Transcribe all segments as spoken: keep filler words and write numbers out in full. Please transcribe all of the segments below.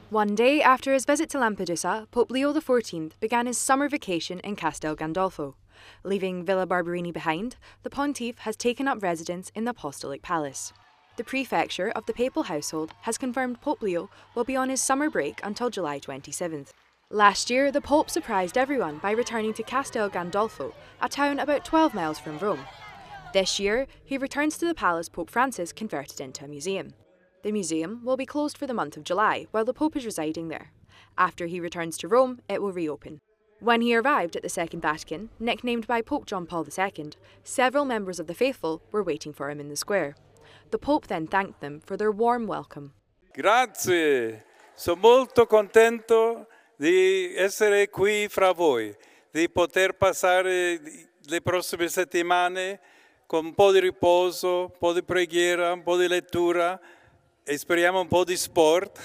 One day after his visit to Lampedusa, Pope Leo the fourteenth began his summer vacation in Castel Gandolfo. Leaving Villa Barberini behind, the pontiff has taken up residence in the Apostolic Palace. The prefecture of the papal household has confirmed Pope Leo will be on his summer break until July twenty-seventh. Last year, the Pope surprised everyone by returning to Castel Gandolfo, a town about twelve miles from Rome. This year, he returns to the palace Pope Francis converted into a museum. The museum will be closed for the month of July while the Pope is residing there. After he returns to Rome, it will reopen. When he arrived at the Second Vatican, nicknamed by Pope John Paul the Second, several members of the faithful were waiting for him in the square. The Pope then thanked them for their warm welcome. Grazie, sono molto contento di essere qui fra voi, di poter passare le prossime settimane con un po' di riposo, un po' di preghiera, un po' di lettura e speriamo un po' di sport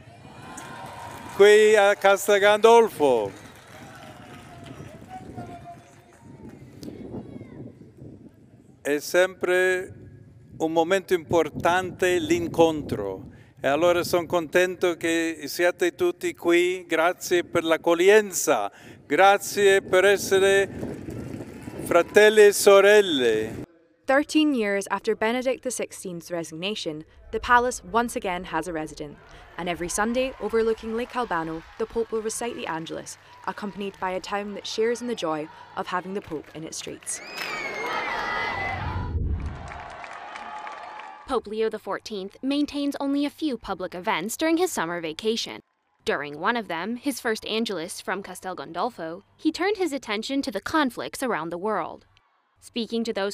qui a Castel Gandolfo. È sempre un momento importante l'incontro e allora sono contento che siate tutti qui, grazie per l'accoglienza, grazie per essere fratelli e sorelle. Thirteen years after Benedict the sixteenth's resignation, the palace once again has a resident, and every Sunday, overlooking Lake Albano, the Pope will recite the Angelus, accompanied by a town that shares in the joy of having the Pope in its streets. Pope Leo the fourteenth maintains only a few public events during his summer vacation. During one of them, his first Angelus from Castel Gandolfo, he turned his attention to the conflicts around the world. Speaking to those